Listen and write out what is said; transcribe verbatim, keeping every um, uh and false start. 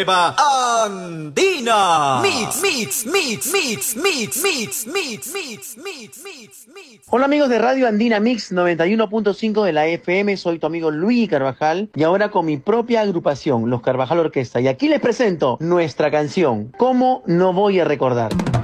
Nueva Andina. Mix, mix, mix, mix, mix, mix, mix, mix, mix, mix, mix. Hola amigos de Radio Andina Mix noventa y uno punto cinco de la F M, soy tu amigo Luis Carvajal y ahora con mi propia agrupación, Los Carvajal Orquesta. Y aquí les presento nuestra canción, ¿Cómo no voy a recordar?